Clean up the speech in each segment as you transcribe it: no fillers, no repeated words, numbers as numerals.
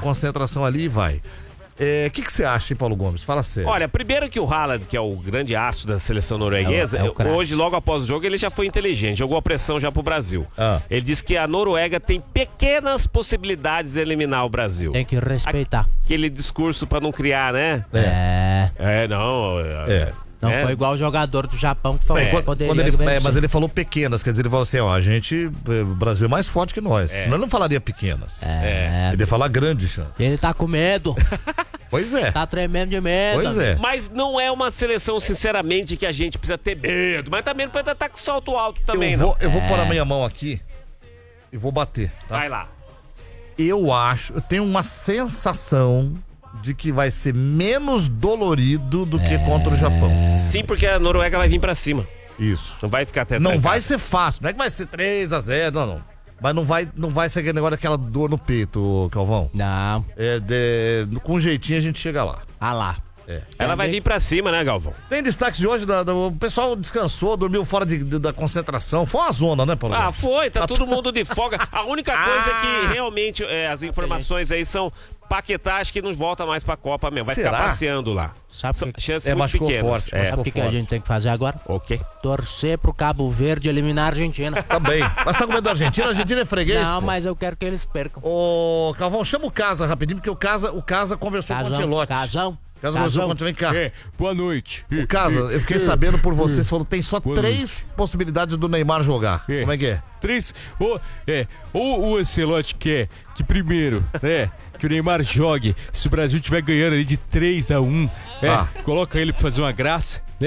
concentração ali e vai. O que você acha, hein, Paulo Gomes? Fala sério. Olha, primeiro que o Haaland, que é o grande astro da seleção norueguesa, hoje, logo após o jogo, ele já foi inteligente, jogou a pressão já pro Brasil. Ele disse que a Noruega tem pequenas possibilidades de eliminar o Brasil. Tem que respeitar. Aquele discurso pra não criar, né? Não foi igual o jogador do Japão que falou mas ele falou pequenas, quer dizer, ele falou assim, ó, o Brasil é mais forte que nós. Senão ele não falaria pequenas. Ele ia falar grandes chances. Ele tá com medo. Pois é. Tá tremendo de medo. Pois é. Mas não é uma seleção, sinceramente, que a gente precisa ter medo. Mas também não pode estar com salto alto também, eu vou pôr a minha mão aqui e vou bater. Tá? Vai lá. Eu tenho uma sensação de que vai ser menos dolorido do que contra o Japão. Sim, porque a Noruega vai vir pra cima. Isso. Não vai ficar até Não vai ser fácil, não é que vai ser 3-0, não. Mas não vai ser aquele negócio daquela dor no peito, Calvão. Não. Com um jeitinho a gente chega lá. Lá. Ela vai vir pra cima, né, Galvão? Tem destaques de hoje, o pessoal descansou, dormiu fora da concentração. Foi uma zona, né, Paulo? Foi, tá todo mundo de folga. A única coisa é que realmente as informações aí são Paquetá, acho que não volta mais pra Copa mesmo. Vai ficar passeando lá. Sabe chances muito machucou pequenas. forte. Sabe o que a gente tem que fazer agora? Ok. Torcer pro Cabo Verde eliminar a Argentina. Também. Mas tá com medo da Argentina? A Argentina é freguês, Não, pô. mas eu quero que eles percam. Ô, Calvão, chama o Casa rapidinho, porque o Casa conversou com o Ancelotti. Casão. Vem cá. Boa noite. O Casa, eu fiquei sabendo por você falou que tem só 3 possibilidades do Neymar jogar. Como é que é? 3. Ou o Ancelotti quer que primeiro, que o Neymar jogue, se o Brasil estiver ganhando ali de 3-1, coloca ele pra fazer uma graça, né?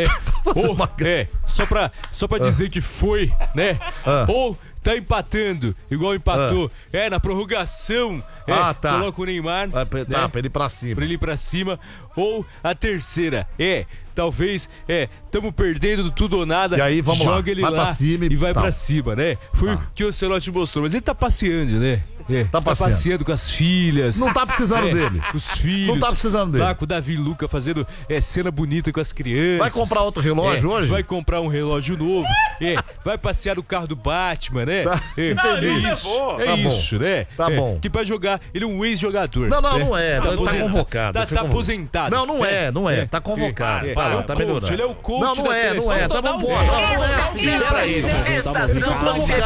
Só pra dizer que foi, né? Ou tá empatando, igual empatou, na prorrogação, coloca o Neymar, pra ele ir pra cima. Pra ele ir pra cima. Ou a terceira, talvez, tamo perdendo tudo ou nada, e aí, vamos joga ele vai lá pra cima e vai pra cima, né? Foi o que o Ancelotti mostrou, mas ele tá passeando, né? Tá passeando com as filhas. Não tá precisando dele. Com os filhos. Não tá precisando dele. Lá com o Davi Luca fazendo cena bonita com as crianças. Vai comprar outro relógio hoje? Vai comprar um relógio novo. Vai passear no carro do Batman, né? Entendi. Isso, né? Tá bom. Que pra jogar, ele é um ex-jogador. Não é. Tá convocado. Tá aposentado. Não é. Tá convocado. Tá melhorando. Ele é o coach Não é. Tá bom, não é assim. Peraí. Estação Notícias.